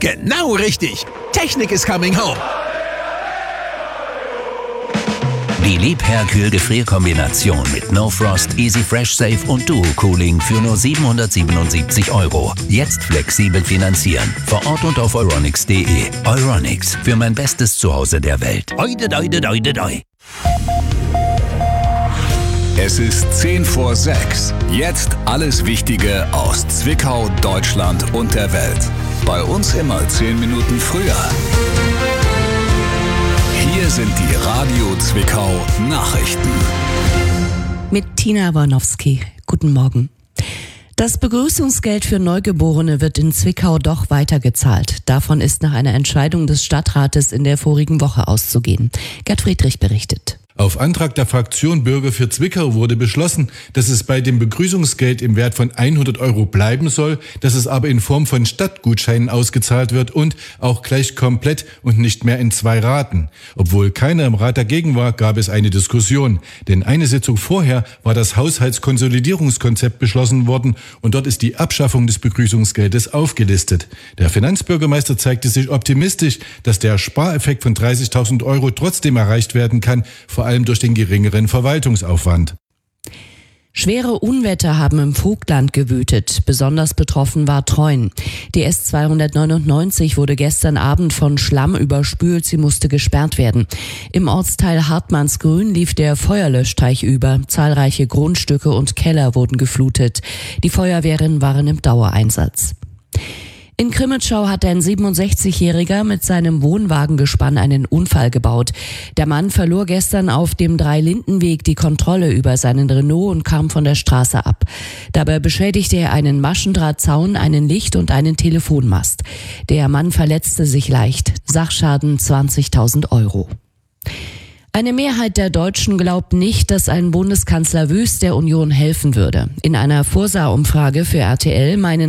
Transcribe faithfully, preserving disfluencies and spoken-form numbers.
Genau richtig. Technik is coming home. Die Liebherr-Kühl-Gefrierkombination mit No Frost, Easy Fresh Safe und Duo Cooling für nur siebenhundertsiebenundsiebzig Euro. Jetzt flexibel finanzieren. Vor Ort und auf euronics punkt de. Euronics, für mein bestes Zuhause der Welt. Oide, oide, oide, oide. Es ist zehn vor sechs. Jetzt alles Wichtige aus Zwickau, Deutschland und der Welt. Bei uns immer zehn Minuten früher. Hier sind die Radio Zwickau Nachrichten. Mit Tina Warnowski. Guten Morgen. Das Begrüßungsgeld für Neugeborene wird in Zwickau doch weitergezahlt. Davon ist nach einer Entscheidung des Stadtrates in der vorigen Woche auszugehen. Gerd Friedrich berichtet. Auf Antrag der Fraktion Bürger für Zwickau wurde beschlossen, dass es bei dem Begrüßungsgeld im Wert von hundert Euro bleiben soll, dass es aber in Form von Stadtgutscheinen ausgezahlt wird und auch gleich komplett und nicht mehr in zwei Raten. Obwohl keiner im Rat dagegen war, gab es eine Diskussion. Denn eine Sitzung vorher war das Haushaltskonsolidierungskonzept beschlossen worden und dort ist die Abschaffung des Begrüßungsgeldes aufgelistet. Der Finanzbürgermeister zeigte sich optimistisch, dass der Spareffekt von dreißigtausend Euro trotzdem erreicht werden kann, vor allem durch den geringeren Verwaltungsaufwand. Schwere Unwetter haben im Vogtland gewütet. Besonders betroffen war Treuen. Die S zweihundertneunundneunzig wurde gestern Abend von Schlamm überspült. Sie musste gesperrt werden. Im Ortsteil Hartmannsgrün lief der Feuerlöschteich über. Zahlreiche Grundstücke und Keller wurden geflutet. Die Feuerwehren waren im Dauereinsatz. In Crimmitschau hat ein siebenundsechzigjähriger mit seinem Wohnwagengespann einen Unfall gebaut. Der Mann verlor gestern auf dem Dreilindenweg die Kontrolle über seinen Renault und kam von der Straße ab. Dabei beschädigte er einen Maschendrahtzaun, einen Licht- und einen Telefonmast. Der Mann verletzte sich leicht. Sachschaden zwanzigtausend Euro. Eine Mehrheit der Deutschen glaubt nicht, dass ein Bundeskanzler Wüst der Union helfen würde. In einer Forsa-Umfrage für R T L meinen